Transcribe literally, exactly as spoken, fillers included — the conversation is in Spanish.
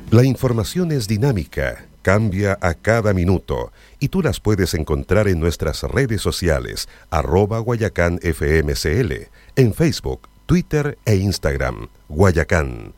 La información es dinámica, cambia a cada minuto y tú las puedes encontrar en nuestras redes sociales, arroba Guayacán F M C L, en Facebook, Twitter e Instagram, Guayacán.